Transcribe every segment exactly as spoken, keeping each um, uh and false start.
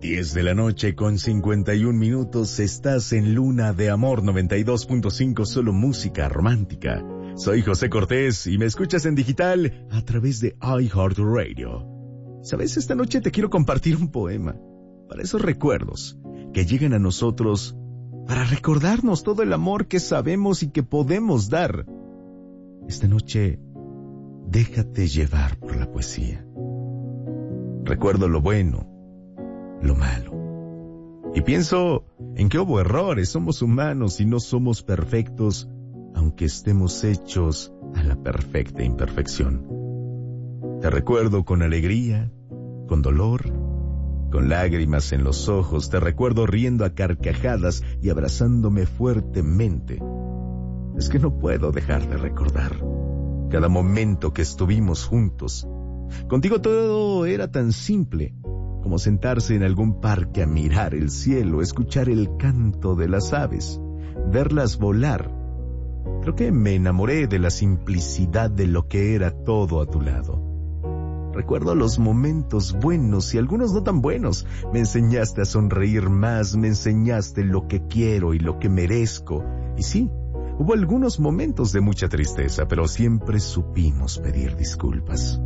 diez de la noche con cincuenta y un minutos, estás en Luna de Amor noventa y dos punto cinco, solo música romántica. Soy José Cortés y me escuchas en digital a través de iHeartRadio. ¿Sabes? Esta noche te quiero compartir un poema para esos recuerdos que llegan a nosotros para recordarnos todo el amor que sabemos y que podemos dar. Esta noche, déjate llevar por la poesía. Recuerdo lo bueno, lo malo. Y pienso en que hubo errores, somos humanos y no somos perfectos, aunque estemos hechos a la perfecta imperfección. Te recuerdo con alegría, con dolor, con lágrimas en los ojos, te recuerdo riendo a carcajadas y abrazándome fuertemente. Es que no puedo dejar de recordar cada momento que estuvimos juntos. Contigo todo era tan simple como sentarse en algún parque a mirar el cielo, escuchar el canto de las aves, verlas volar. Creo que me enamoré de la simplicidad de lo que era todo a tu lado. Recuerdo los momentos buenos y algunos no tan buenos. Me enseñaste a sonreír más, me enseñaste lo que quiero y lo que merezco. Y sí, hubo algunos momentos de mucha tristeza, pero siempre supimos pedir disculpas.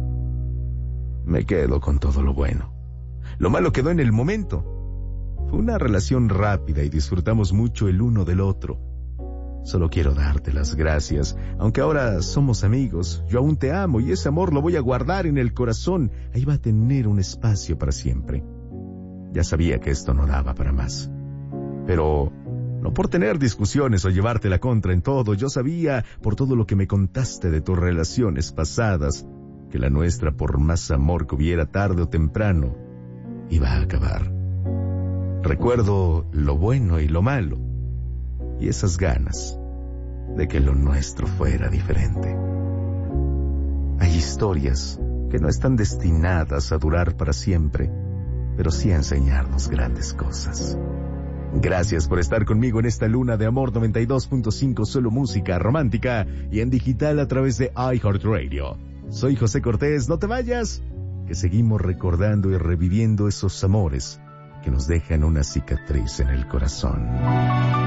Me quedo con todo lo bueno. Lo malo quedó en el momento. Fue una relación rápida y disfrutamos mucho el uno del otro. Solo quiero darte las gracias, aunque ahora somos amigos. Yo aún te amo y ese amor lo voy a guardar en el corazón. Ahí va a tener un espacio para siempre. Ya sabía que esto no daba para más. Pero no por tener discusiones o llevarte la contra en todo. Yo sabía, por todo lo que me contaste de tus relaciones pasadas, que la nuestra, por más amor que hubiera tarde o temprano, iba a acabar. Recuerdo lo bueno y lo malo, y esas ganas de que lo nuestro fuera diferente. Hay historias que no están destinadas a durar para siempre, pero sí a enseñarnos grandes cosas. Gracias por estar conmigo en esta Luna de Amor noventa y dos punto cinco, solo música romántica y en digital a través de iHeartRadio. Soy José Cortés, no te vayas, que seguimos recordando y reviviendo esos amores que nos dejan una cicatriz en el corazón.